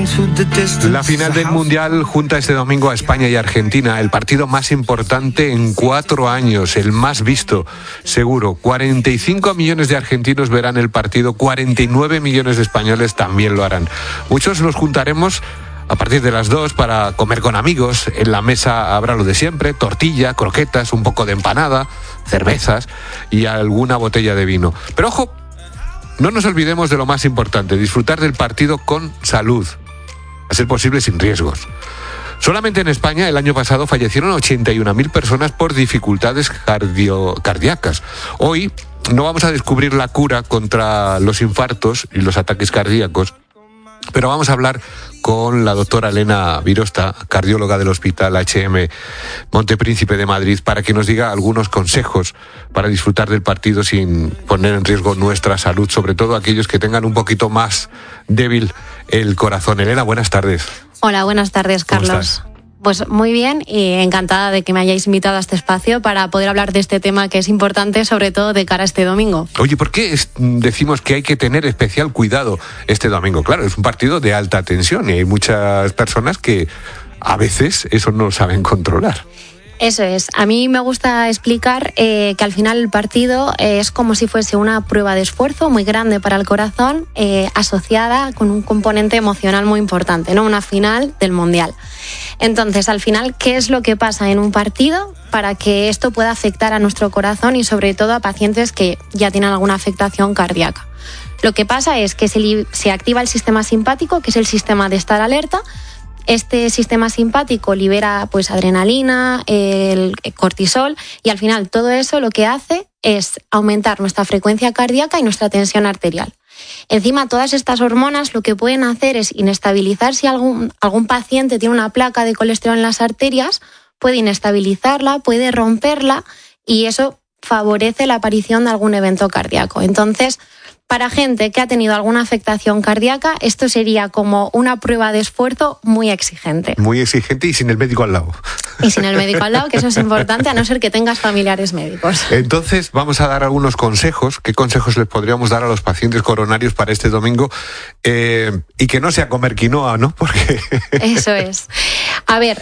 La final del Mundial junta este domingo a España y Argentina, el partido más importante en 4 años, el más visto, seguro. 45 millones de argentinos verán el partido, 49 millones de españoles también lo harán. Muchos nos juntaremos a partir de las 2 para comer con amigos. En la mesa habrá lo de siempre: tortilla, croquetas, un poco de empanada, cervezas y alguna botella de vino. Pero ojo, no nos olvidemos de lo más importante: disfrutar del partido con salud, a ser posible sin riesgos. Solamente en España el año pasado fallecieron 81.000 personas por dificultades cardíacas. Hoy no vamos a descubrir la cura contra los infartos y los ataques cardíacos, pero vamos a hablar con la doctora Elena Virosta, cardióloga del Hospital HM Montepríncipe de Madrid, para que nos diga algunos consejos para disfrutar del partido sin poner en riesgo nuestra salud, sobre todo aquellos que tengan un poquito más débil el corazón. Elena, buenas tardes. Hola, buenas tardes, Carlos. ¿Cómo estás? Pues muy bien, y encantada de que me hayáis invitado a este espacio para poder hablar de este tema que es importante, sobre todo de cara a este domingo. Oye, ¿por qué decimos que hay que tener especial cuidado este domingo? Claro, es un partido de alta tensión y hay muchas personas que a veces eso no saben controlar. Eso es. A mí me gusta explicar que al final el partido es como si fuese una prueba de esfuerzo muy grande para el corazón, asociada con un componente emocional muy importante, ¿no? Una final del Mundial. Entonces, al final, ¿qué es lo que pasa en un partido para que esto pueda afectar a nuestro corazón y sobre todo a pacientes que ya tienen alguna afectación cardíaca? Lo que pasa es que se activa el sistema simpático, que es el sistema de estar alerta. Este sistema simpático libera pues adrenalina, el cortisol, y al final todo eso lo que hace es aumentar nuestra frecuencia cardíaca y nuestra tensión arterial. Encima, todas estas hormonas lo que pueden hacer es inestabilizar. Si algún paciente tiene una placa de colesterol en las arterias, puede inestabilizarla, puede romperla, y eso favorece la aparición de algún evento cardíaco. Entonces, para gente que ha tenido alguna afectación cardíaca, esto sería como una prueba de esfuerzo muy exigente. Muy exigente y sin el médico al lado. Y sin el médico al lado, que eso es importante, a no ser que tengas familiares médicos. Entonces, vamos a dar algunos consejos. ¿Qué consejos les podríamos dar a los pacientes coronarios para este domingo? Y que no sea comer quinoa, ¿no? Porque... Eso es. A ver,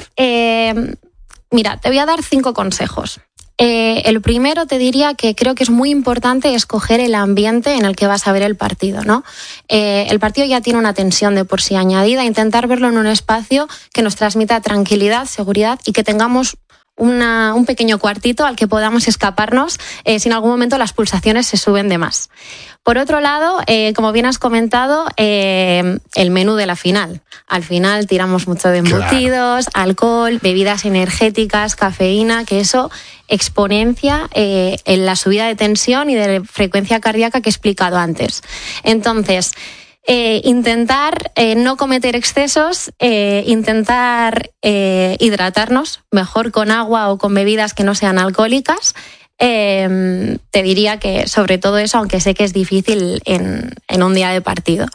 mira, te voy a dar 5 consejos. El primero, te diría que creo que es muy importante escoger el ambiente en el que vas a ver el partido, ¿no? El partido ya tiene una tensión de por sí añadida. Intentar verlo en un espacio que nos transmita tranquilidad, seguridad, y que tengamos un pequeño cuartito al que podamos escaparnos si en algún momento las pulsaciones se suben de más. Por otro lado, como bien has comentado, el menú de la final. Al final tiramos mucho de embutidos, claro, alcohol, bebidas energéticas, cafeína, que eso exponencia en la subida de tensión y de frecuencia cardíaca que he explicado antes. Entonces, intentar no cometer excesos, intentar hidratarnos mejor con agua o con bebidas que no sean alcohólicas. Te diría que sobre todo eso, aunque sé que es difícil en un día de partido.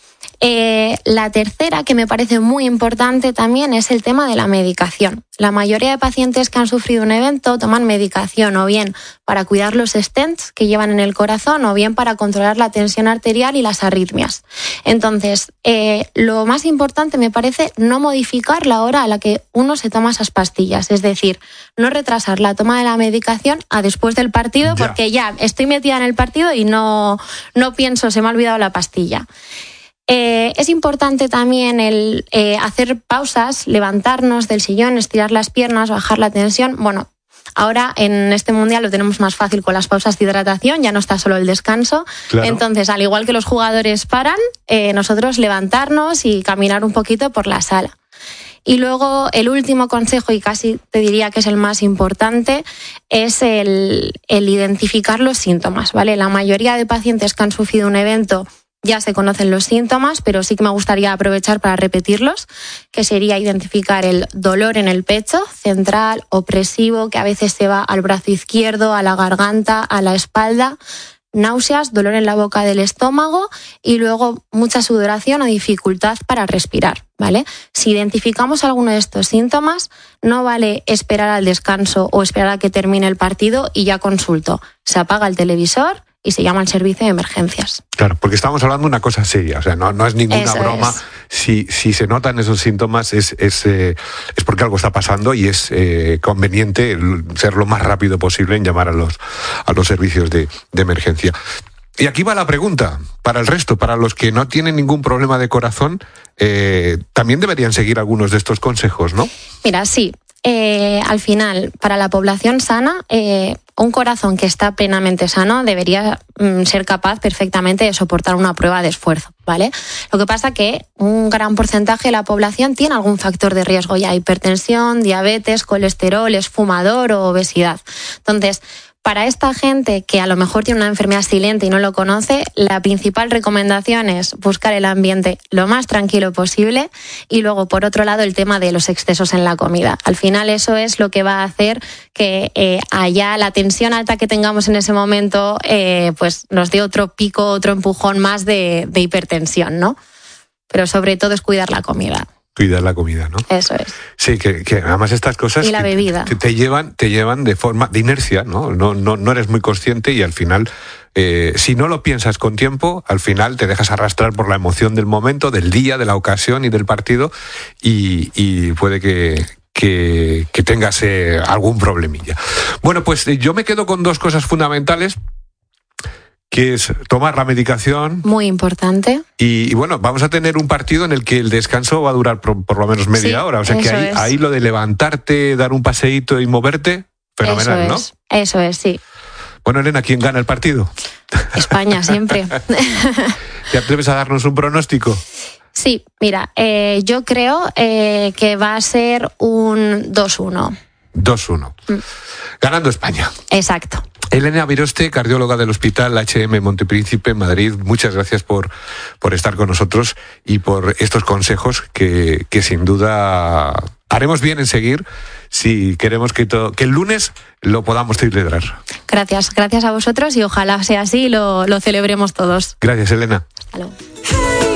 La tercera, que me parece muy importante también, es el tema de la medicación. La mayoría de pacientes que han sufrido un evento toman medicación, o bien para cuidar los stents que llevan en el corazón, o bien para controlar la tensión arterial y las arritmias. Entonces, lo más importante me parece no modificar la hora a la que uno se toma esas pastillas. Es decir, no retrasar la toma de la medicación a después del partido, porque ya estoy metida en el partido y no pienso, se me ha olvidado la pastilla. Es importante también el hacer pausas, levantarnos del sillón, estirar las piernas, bajar la tensión. Bueno, ahora en este mundial lo tenemos más fácil con las pausas de hidratación, ya no está solo el descanso. Claro. Entonces, al igual que los jugadores paran, nosotros levantarnos y caminar un poquito por la sala. Y luego el último consejo, y casi te diría que es el más importante, es el identificar los síntomas, ¿vale? La mayoría de pacientes que han sufrido un evento ya se conocen los síntomas, pero sí que me gustaría aprovechar para repetirlos, que sería identificar el dolor en el pecho, central, opresivo, que a veces se va al brazo izquierdo, a la garganta, a la espalda, náuseas, dolor en la boca del estómago y luego mucha sudoración o dificultad para respirar, ¿vale? Si identificamos alguno de estos síntomas, no vale esperar al descanso o esperar a que termine el partido y ya consulto. Se apaga el televisor y se llama el servicio de emergencias. Claro, porque estamos hablando de una cosa seria, o sea, no es ninguna Eso broma. es. Si se notan esos síntomas es porque algo está pasando y es conveniente ser lo más rápido posible en llamar a los servicios de emergencia. Y aquí va la pregunta, para el resto, para los que no tienen ningún problema de corazón, también deberían seguir algunos de estos consejos, ¿no? Mira, sí. Al final, para la población sana, un corazón que está plenamente sano debería ser capaz perfectamente de soportar una prueba de esfuerzo, ¿vale? Lo que pasa que un gran porcentaje de la población tiene algún factor de riesgo ya, hipertensión, diabetes, colesterol, es fumador o obesidad. Entonces, para esta gente que a lo mejor tiene una enfermedad silente y no lo conoce, la principal recomendación es buscar el ambiente lo más tranquilo posible y luego, por otro lado, el tema de los excesos en la comida. Al final eso es lo que va a hacer que allá la tensión alta que tengamos en ese momento pues nos dé otro pico, otro empujón más de hipertensión, ¿no? Pero sobre todo es cuidar la comida. Cuidar la comida, ¿no? Eso es. Sí, que además estas cosas y la bebida. Que te llevan de forma de inercia, ¿no? No eres muy consciente y al final, si no lo piensas con tiempo, al final te dejas arrastrar por la emoción del momento, del día, de la ocasión y del partido y puede que tengas algún problemilla. Bueno, pues yo me quedo con dos cosas fundamentales, que es tomar la medicación. Muy importante. Y bueno, vamos a tener un partido en el que el descanso va a durar por lo menos media hora. O sea que ahí lo de levantarte, dar un paseíto y moverte, fenomenal, ¿no? Eso es, sí. Bueno, Elena, ¿quién gana el partido? España, siempre. ¿Te atreves a darnos un pronóstico? Sí, mira, yo creo que va a ser un 2-1. 2-1. Ganando España. Exacto. Elena Viroste, cardióloga del Hospital HM Montepríncipe en Madrid, muchas gracias por estar con nosotros y por estos consejos que sin duda haremos bien en seguir si queremos que el lunes lo podamos celebrar. Gracias a vosotros y ojalá sea así y lo celebremos todos. Gracias, Elena. Hasta luego.